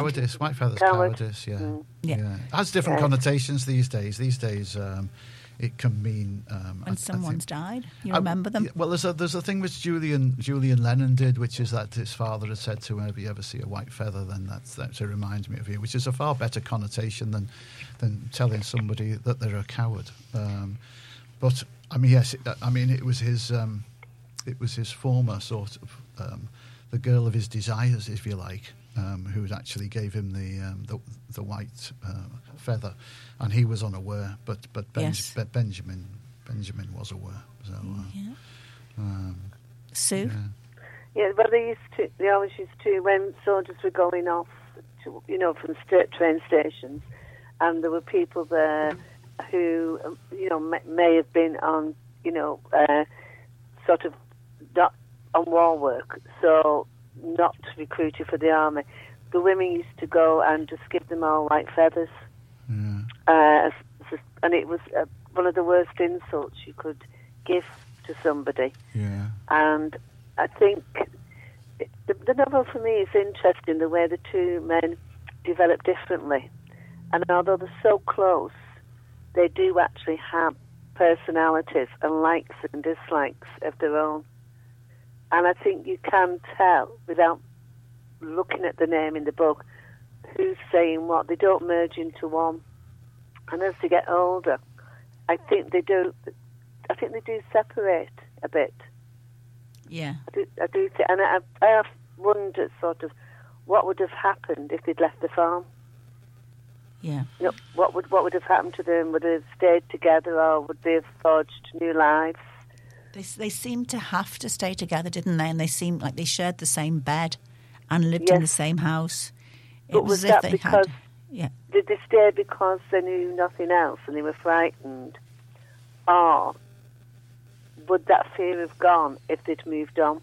cowardice. White feather's cowardice. Yeah. It has different connotations these days. These days, it can mean when someone's died. You remember them? Well, there's a thing which Julian Lennon did, which is that his father had said to him, "If you ever see a white feather, then that reminds me of you," which is a far better connotation than telling somebody that they're a coward. But I mean, yes, it was his former sort of the girl of his desires, if you like, who actually gave him the white feather, and he was unaware. But Benjamin was aware. So, Sue. Yeah, but they always used to, when soldiers were going off, from train stations, and there were people there who, may have been on, sort of not on war work, so not recruited for the army. The women used to go and just give them all white feathers. And it was one of the worst insults you could give to somebody. Yeah. And I think the novel for me is interesting, the way the two men develop differently. And although they're so close, they do actually have personalities and likes and dislikes of their own. And I think you can tell, without looking at the name in the book, who's saying what. They don't merge into one. And as they get older, I think they do separate a bit. Yeah. I do think, and I have wondered sort of what would have happened if they'd left the farm. Yeah. What would have happened to them? Would they have stayed together, or would they have forged new lives? They seemed to have to stay together, didn't they? And they seemed like they shared the same bed and lived in the same house. But was that because did they stay because they knew nothing else and they were frightened, or would that fear have gone if they'd moved on?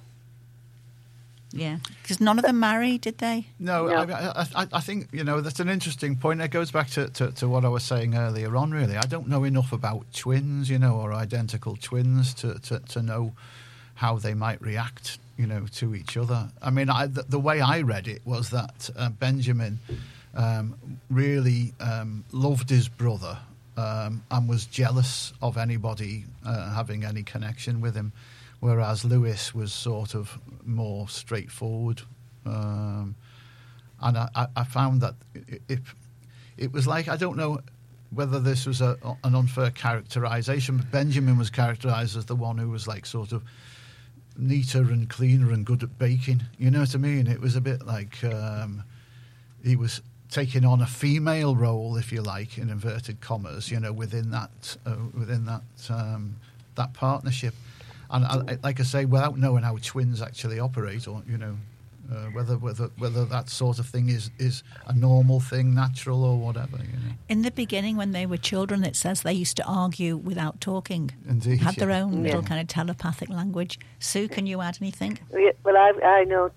Yeah, because none of them married, did they? No. I think, that's an interesting point. It goes back to what I was saying earlier on, really. I don't know enough about twins, or identical twins to know how they might react, to each other. I mean, the way I read it was that Benjamin really loved his brother and was jealous of anybody having any connection with him, whereas Lewis was sort of more straightforward. And I found that it was like, I don't know whether this was an unfair characterisation, but Benjamin was characterised as the one who was like sort of neater and cleaner and good at baking. You know what I mean? It was a bit like he was taking on a female role, if you like, in inverted commas, within that partnership. And like I say, without knowing how twins actually operate, or whether that sort of thing is a normal thing, natural or whatever. In the beginning, when they were children, it says they used to argue without talking. Indeed, had their own little kind of telepathic language. Sue, can you add anything? Well, I know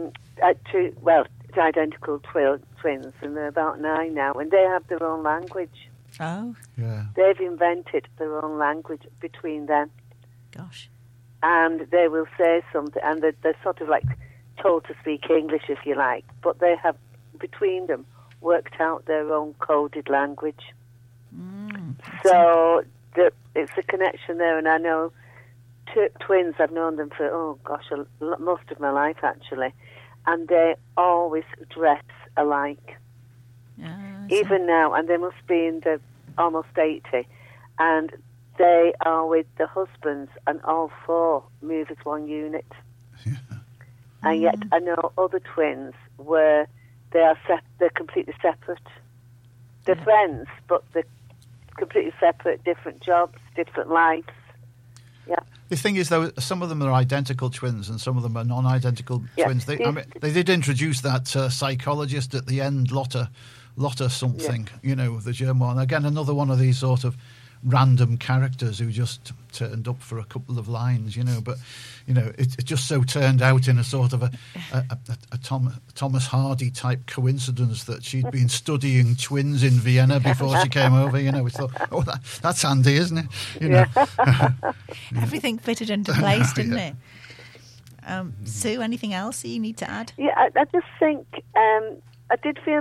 it's identical twins, and they're about 9 now, and they have their own language. Oh, yeah. They've invented their own language between them. Gosh. And they will say something, and they're sort of like told to speak English, if you like, but they have, between them, worked out their own coded language. So it's a connection there, and I know twins, I've known them for, most of my life, actually, and they always dress alike. Even now, and they must be in the almost 80, and they are with the husbands, and all 4 move as one unit. Yeah. And yet I know other twins where they're completely separate. They're friends, but they're completely separate, different jobs, different lives. Yeah. The thing is, though, some of them are identical twins and some of them are non-identical twins. They did introduce that psychologist at the end, Lotta something, the German one. Again, another one of these sort of random characters who just turned up for a couple of lines, but it just so turned out in a sort of a Thomas Hardy type coincidence that she'd been studying twins in Vienna before she came over. We thought, that's handy, isn't it? Everything fitted into place, didn't it? Sue, anything else you need to add? Yeah, I just think I did feel